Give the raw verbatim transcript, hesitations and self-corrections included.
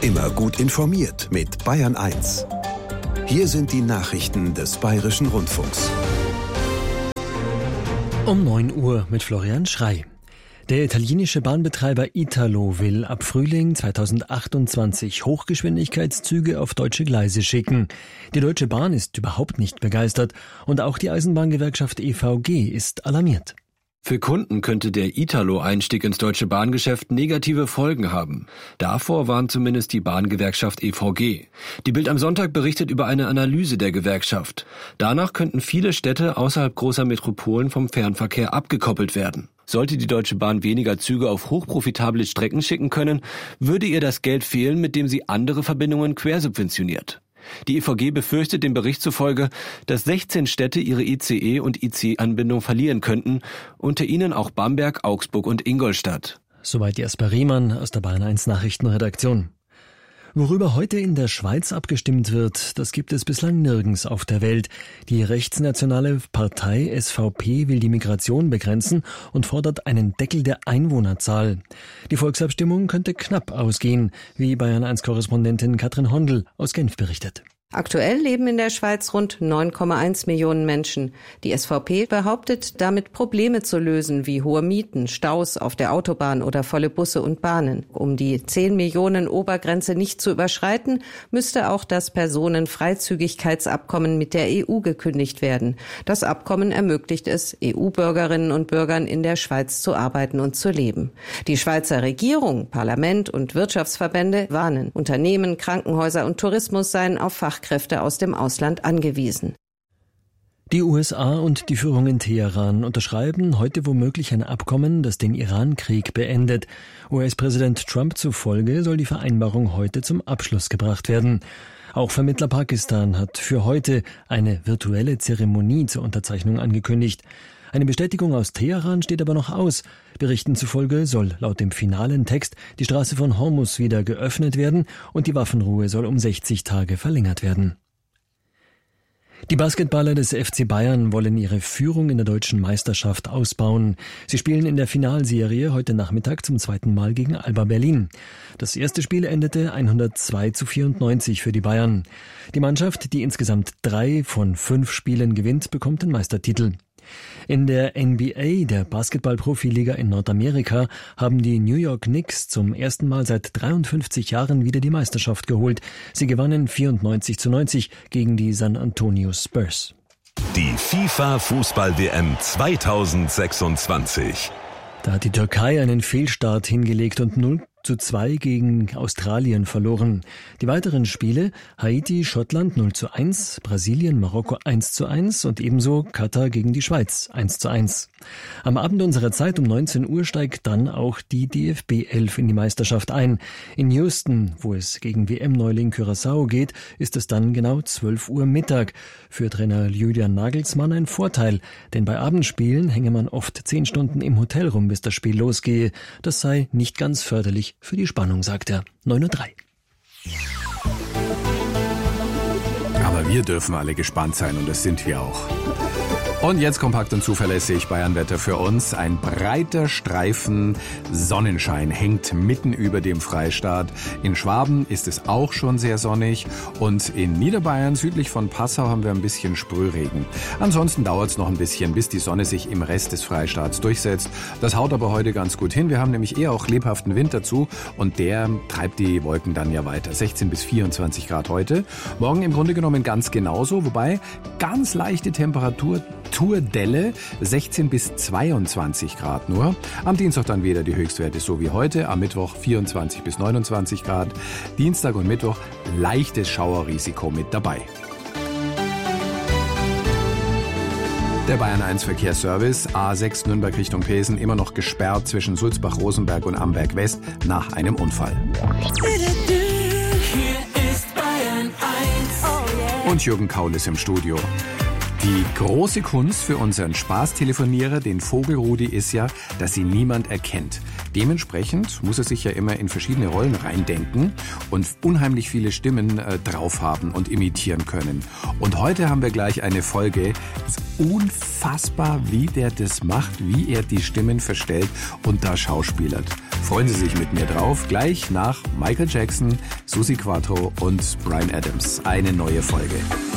Immer gut informiert mit Bayern eins. Hier sind die Nachrichten des Bayerischen Rundfunks. Um neun Uhr mit Florian Schrey. Der italienische Bahnbetreiber Italo will ab Frühling zweitausendachtundzwanzig Hochgeschwindigkeitszüge auf deutsche Gleise schicken. Die Deutsche Bahn ist überhaupt nicht begeistert und auch die Eisenbahngewerkschaft E V G ist alarmiert. Für Kunden könnte der Italo-Einstieg ins deutsche Bahngeschäft negative Folgen haben. Davor warnt zumindest die Bahngewerkschaft E V G. Die Bild am Sonntag berichtet über eine Analyse der Gewerkschaft. Danach könnten viele Städte außerhalb großer Metropolen vom Fernverkehr abgekoppelt werden. Sollte die Deutsche Bahn weniger Züge auf hochprofitable Strecken schicken können, würde ihr das Geld fehlen, mit dem sie andere Verbindungen quersubventioniert. Die E V G befürchtet dem Bericht zufolge, dass sechzehn Städte ihre I C E- und I C E-Anbindung verlieren könnten, unter ihnen auch Bamberg, Augsburg und Ingolstadt. Soweit Jasper Riemann aus der Bayern eins Nachrichtenredaktion. Worüber heute in der Schweiz abgestimmt wird, das gibt es bislang nirgends auf der Welt. Die rechtsnationale Partei S V P will die Migration begrenzen und fordert einen Deckel der Einwohnerzahl. Die Volksabstimmung könnte knapp ausgehen, wie Bayern eins Korrespondentin Katrin Hondl aus Genf berichtet. Aktuell leben in der Schweiz rund neun Komma eins Millionen Menschen. Die S V P behauptet, damit Probleme zu lösen, wie hohe Mieten, Staus auf der Autobahn oder volle Busse und Bahnen. Um die zehn Millionen Obergrenze nicht zu überschreiten, müsste auch das Personenfreizügigkeitsabkommen mit der E U gekündigt werden. Das Abkommen ermöglicht es, E U-Bürgerinnen und Bürgern in der Schweiz zu arbeiten und zu leben. Die Schweizer Regierung, Parlament und Wirtschaftsverbände warnen. Unternehmen, Krankenhäuser und Tourismus seien auf Fach Kräfte aus dem Ausland angewiesen. Die U S A und die Führung in Teheran unterschreiben heute womöglich ein Abkommen, das den Iran-Krieg beendet. U S-Präsident Trump zufolge soll die Vereinbarung heute zum Abschluss gebracht werden. Auch Vermittler Pakistan hat für heute eine virtuelle Zeremonie zur Unterzeichnung angekündigt. Eine Bestätigung aus Teheran steht aber noch aus. Berichten zufolge soll laut dem finalen Text die Straße von Hormuz wieder geöffnet werden und die Waffenruhe soll um sechzig Tage verlängert werden. Die Basketballer des F C Bayern wollen ihre Führung in der deutschen Meisterschaft ausbauen. Sie spielen in der Finalserie heute Nachmittag zum zweiten Mal gegen Alba Berlin. Das erste Spiel endete hundertzwei zu vierundneunzig für die Bayern. Die Mannschaft, die insgesamt drei von fünf Spielen gewinnt, bekommt den Meistertitel. In der N B A, der Basketball-Profiliga in Nordamerika, haben die New York Knicks zum ersten Mal seit dreiundfünfzig Jahren wieder die Meisterschaft geholt. Sie gewannen vierundneunzig zu neunzig gegen die San Antonio Spurs. Die FIFA-Fußball-W M zweitausendsechsundzwanzig. Da hat die Türkei einen Fehlstart hingelegt und null zu zwei gegen Australien verloren. Die weiteren Spiele: Haiti, Schottland null zu eins, Brasilien, Marokko eins zu eins und ebenso Katar gegen die Schweiz eins zu eins. Am Abend unserer Zeit um neunzehn Uhr steigt dann auch die D F B elf in die Meisterschaft ein. In Houston, wo es gegen W M-Neuling Curaçao geht, ist es dann genau zwölf Uhr Mittag. Für Trainer Julian Nagelsmann ein Vorteil, denn bei Abendspielen hänge man oft zehn Stunden im Hotel rum, bis das Spiel losgehe. Das sei nicht ganz förderlich für die Spannung, sagt er. neun Uhr drei. Aber wir dürfen alle gespannt sein und das sind wir auch. Und jetzt kompakt und zuverlässig Bayernwetter für uns. Ein breiter Streifen Sonnenschein hängt mitten über dem Freistaat. In Schwaben ist es auch schon sehr sonnig und in Niederbayern südlich von Passau haben wir ein bisschen Sprühregen. Ansonsten dauert es noch ein bisschen, bis die Sonne sich im Rest des Freistaats durchsetzt. Das haut aber heute ganz gut hin. Wir haben nämlich eher auch lebhaften Wind dazu und der treibt die Wolken dann ja weiter. sechzehn bis vierundzwanzig Grad heute. Morgen im Grunde genommen ganz genauso, wobei ganz leichte Temperatur Tourdelle, sechzehn bis zweiundzwanzig Grad nur. Am Dienstag dann wieder die Höchstwerte so wie heute, am Mittwoch vierundzwanzig bis neunundzwanzig Grad. Dienstag und Mittwoch leichtes Schauerrisiko mit dabei. Der Bayern eins Verkehrsservice, A sechs Nürnberg Richtung Pesen, immer noch gesperrt zwischen Sulzbach-Rosenberg und Amberg West nach einem Unfall. Hier ist Bayern eins. Und Jürgen Kaul ist im Studio. Die große Kunst für unseren Spaßtelefonierer, den Vogelrudi, ist ja, dass sie niemand erkennt. dementsprechend muss er sich ja immer in verschiedene Rollen reindenken und unheimlich viele Stimmen äh, drauf haben und imitieren können. Und heute haben wir gleich eine Folge, das ist unfassbar, wie der das macht, wie er die Stimmen verstellt und da schauspielert. Freuen Sie sich mit mir drauf, gleich nach Michael Jackson, Suzi Quatro und Bryan Adams. Eine neue Folge.